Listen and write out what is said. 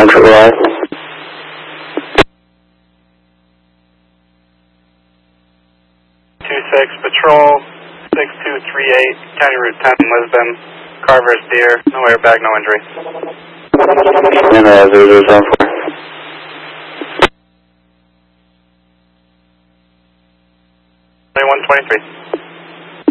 Central Line. 26 Patrol, 6238, County Route 10, Lisbon, Carver's Deer, no airbag, no injury. And 0074. 2123.